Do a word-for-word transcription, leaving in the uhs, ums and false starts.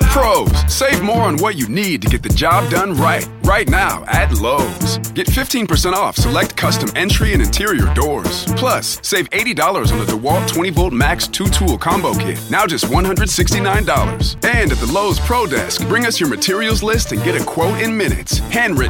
Pros, save more on what you need to get the job done right. Right now at Lowe's. Get fifteen percent off select custom entry and interior doors. Plus, save eighty dollars on the DeWalt twenty volt Max two tool combo kit. Now just one hundred sixty-nine dollars. And at the Lowe's Pro Desk, bring us your materials list and get a quote in minutes. Handwritten